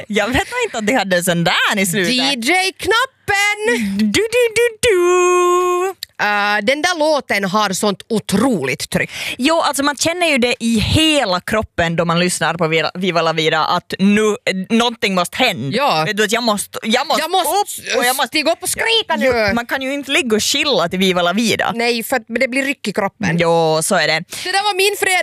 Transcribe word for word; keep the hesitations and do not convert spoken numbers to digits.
Jag vet inte att de hade en sån där i slutet. D J-knappen! Du, du, du, du. Uh, den där låten har sånt otroligt tryck. Jo, alltså man känner ju det i hela kroppen då man lyssnar på Viva La Vida att nu, någonting måste hända. Ja. Vet du, att jag måste, jag måste, Jag måste upp och jag måste stiga upp och skrika nu. Ja, man kan ju inte ligga och chilla till Viva La Vida. Nej, för att det blir ryck i kroppen. Jo, så är det. Det där var min fred